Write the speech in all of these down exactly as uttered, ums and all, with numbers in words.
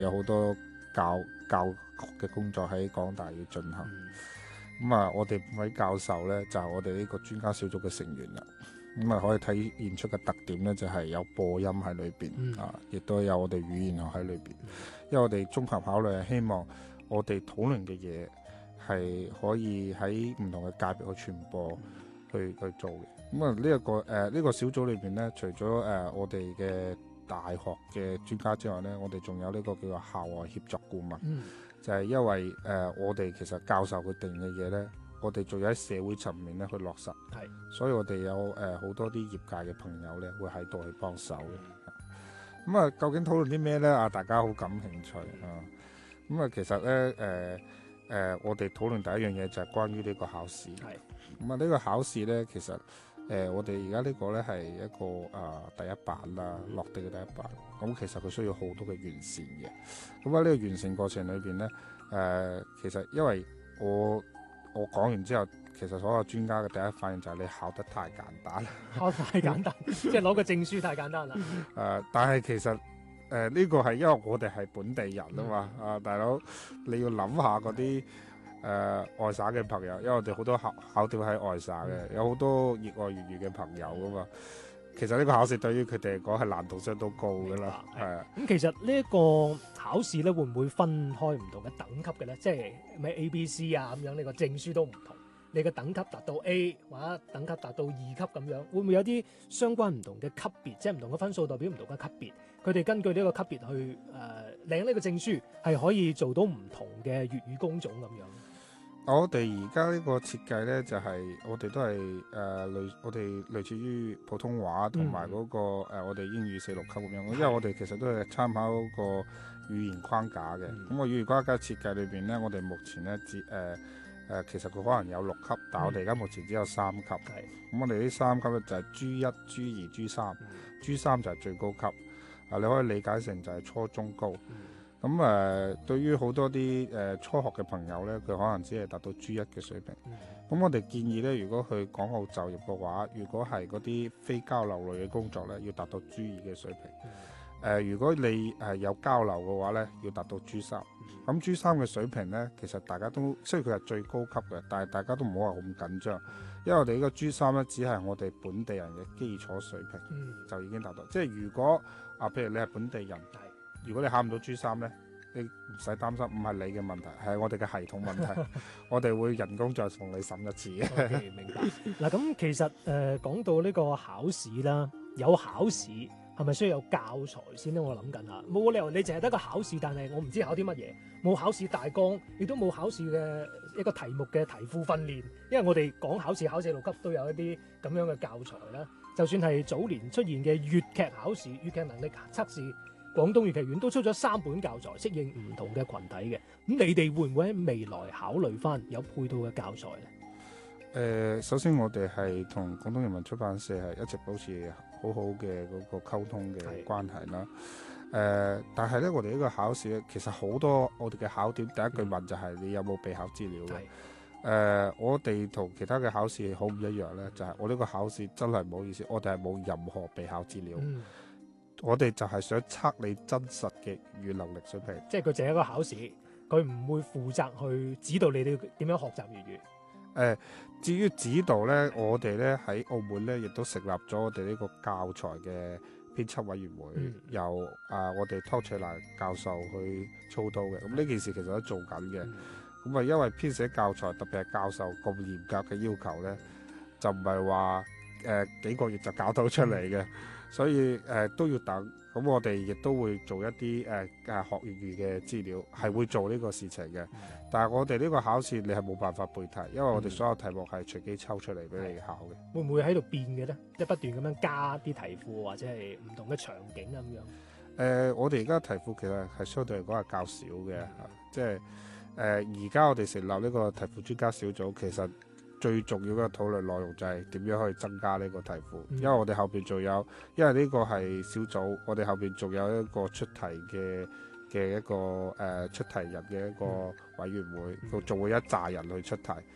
有好多教教學嘅工作喺港大要進行。咁啊、嗯，我哋五位教授呢，就係、是、我哋呢個專家小組嘅成員啦。咁、嗯、啊，可以體現出嘅特點呢，就係、是、有播音喺裏邊、嗯、啊，亦都有我哋語言學喺裏邊。嗯、因為我哋綜合考慮係希望我哋討論嘅嘢係可以喺唔同嘅界別去傳播、嗯、去去做嘅。咁啊，呢一個誒呢、呃這個小組裏邊呢，除咗誒、呃、我哋嘅大學嘅專家之外呢，我哋仲有呢個叫做校外協作顧問。嗯就係因為誒、呃，我哋其實教授佢定嘅嘢咧，我哋仲要喺社會層面咧去落實，係，所以我哋有誒好、呃、多啲業界嘅朋友咧會喺度去幫手嘅。咁啊、嗯，究竟討論啲咩咧？啊，大家好感興趣啊。咁啊，其實咧誒誒，我哋討論第一樣嘢就係關於呢個考試。係。咁啊，呢個考試咧，其實誒、呃，我哋而家呢個咧係一個啊、呃、第一版啦，落地嘅第一版。咁其實佢需要好多嘅完善嘅。咁喺呢個完善過程裏邊咧，誒、呃，其實因為我我講完之後，其實所有專家嘅第一反應就係你考得太簡單， 考得太簡單，即係攞個證書太簡單啦。誒、 呃，但係其實誒呢、呃這個係因為我哋係本地人啊嘛，嗯、啊大佬你要諗下嗰啲誒外省嘅朋友，因為我哋好多考考調喺外省嘅，嗯、有好多熱愛粵語嘅朋友噶嘛。其實呢個考試對於佢哋嚟講係難度相當高噶啦，係啊。 咁其實呢一個考試咧，會唔會分開唔同嘅等級嘅咧？即係咩 A、B、C 啊咁樣，呢個證書都唔同。你嘅等級達到 A 或者等級達到二級咁樣，會唔會有啲相關唔同嘅級別？即係唔同嘅分數代表唔同嘅級別。佢哋根據呢個級別去誒、呃、領呢個證書，係可以做到唔同嘅粵語工種咁樣。 我哋而家呢個設計呢，就係、是、我哋都係誒、呃、類我哋類似於普通話同埋嗰個、嗯呃、我哋英語四六級咁樣，因為我哋其實都係參考嗰個語言框架嘅。咁、嗯、個語言框架設計裏邊呢，我哋目前呢，只誒誒其實佢可能有六級，但係我哋而家目前只有三級。咁、嗯、我哋呢三級呢，就係 G 一、G 二、G 三、嗯、G 三就係最高級。啊，你可以理解成就係初中高。嗯咁誒、呃，對於好多啲誒、呃、初學嘅朋友咧，佢可能只係達到 G 一嘅水平。咁、嗯、我哋建議咧，如果去港澳就業嘅話，如果係嗰啲非交流類嘅工作咧，要達到 G 二嘅水平。誒、嗯呃，如果你係有交流嘅話咧，要達到 G 三。咁、嗯、G 三嘅水平咧，其實大家都雖然佢係最高級嘅，但係大家都唔好話咁緊張，因為我哋呢個 G 三咧，只係我哋本地人嘅基礎水平，嗯、就已經達到。即係如果啊，譬如你係本地人。如果你考唔到 G 三咧，你唔使擔心，唔係你嘅問題，係我哋嘅系統問題。我哋會人工再同你審一次嘅。 Okay, 明白。嗱，咁其實誒講、呃、到呢個考試啦，有考試係咪需要有教材先咧？我諗緊下，冇理由你淨係得個考試，但係我唔知考啲乜嘢，冇考試大綱，亦都冇考試嘅一個題目嘅題庫訓練。因為我哋講考試考四六級都有一啲咁樣嘅教材啦。就算係早年出現嘅粵劇考試、粵劇能力測試。廣東粵劇院都出咗三本教材，適應唔同嘅群體嘅。咁你哋會唔會喺未來考慮翻有配套嘅教材咧？ 誒、呃，首先我哋係同廣東人民出版社係一直保持好好嘅嗰個溝通嘅關係啦。誒、呃，但係咧，我哋呢個考試咧，其實好多我哋嘅考點，第一句問就係你有冇備考資料嘅。誒、呃，我哋同其他嘅考試好唔一樣咧，就係、是、我呢個考試真係唔好意思，我哋係冇任何備考資料。嗯，我哋就係想測你真實嘅語能力水平， 即係佢淨係一個考試，佢唔會負責去指導你哋點樣學習粵語。誒、 呃，至於指導咧，我哋咧喺澳門咧亦都成立咗我哋呢個教材嘅編輯委員會，嗯、由啊、呃、我哋湯翠蘭教授去操刀嘅。咁呢、嗯、件事其實都做緊嘅。咁啊、嗯，因為編寫教材，特別係教授咁嚴格嘅要求咧，就唔係話誒幾個月就搞到出嚟嘅。嗯所以誒、呃、都要等，咁我哋亦都會做一啲誒誒學粵語嘅資料，係會做呢個事情嘅。嗯、但係我哋呢個考試你係冇辦法背題，因為我哋所有題目係隨機抽出嚟俾你考嘅、嗯。 會唔會喺度變嘅咧？即係不斷咁樣加啲題庫或者係唔同嘅場景咁樣？誒、 呃，我哋而家題庫其實係相對嚟講係較少嘅，嗯、即係誒而家我哋成立呢個題庫專家小組，其實最重要嘅討論內容就係點樣可以增加呢個題庫，嗯、因為我哋後邊仲有，因為呢個係小組，我哋後邊仲有一個出題嘅嘅一個誒、呃、出題人嘅一個委員會，仲、嗯、會一紮人去出題。咁、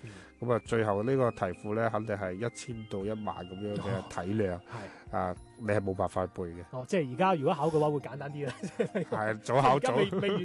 咁啊，最後呢個題庫咧，肯定係一千到一萬咁樣嘅體量。 係啊，你係冇辦法背嘅。 哦，即係而家如果考嘅話會簡單啲啦。 係早考早。 而家未未完